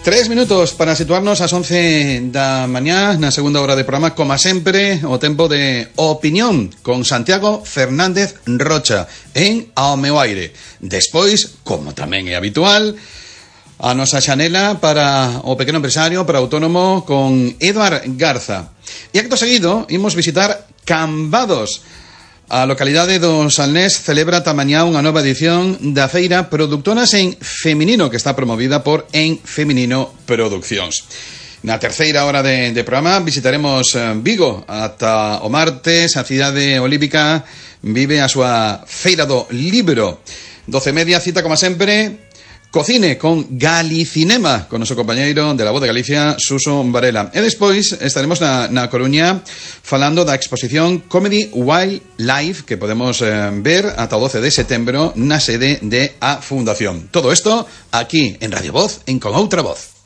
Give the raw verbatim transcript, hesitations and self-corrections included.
Tres minutos para situarnos ás once da mañá na segunda hora de programa, como sempre, o tempo de opinión con Santiago Fernández Rocha en Ao meu aire. Despois, como tamén é habitual, a nosa xanela para o pequeno empresario, para o autónomo, con Eduard Garza. E acto seguido, imos visitar Cambados. A localidade do Salnés celebra tamañá unha nova edición da feira Productoras en Feminino, que está promovida por En Feminino Produccións. Na terceira hora de, de programa visitaremos Vigo ata o martes. A cidade olímpica vive a súa feira do libro. Doce e media, cita como sempre Cocine con Galicinema, con noso compañeiro de La Voz de Galicia, Suso Varela. E despois estaremos na, na Coruña falando da exposición Comedy Wildlife, que podemos eh, ver ata o doce de setembro na sede de a Fundación. Todo isto aquí en Radio Voz, en Con Outra Voz.